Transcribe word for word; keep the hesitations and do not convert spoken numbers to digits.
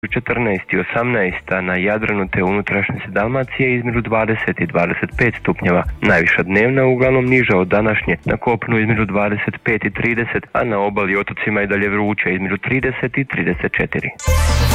četrnaest i osamnaest, a na Jadranu te unutrašnjosti Dalmacije između dvadeset i dvadeset pet stupnjeva. Najviša dnevna uglavnom niža od današnje, na kopnu između dvadeset pet i trideset, a na obali i otocima i dalje vruće između trideset i trideset četiri.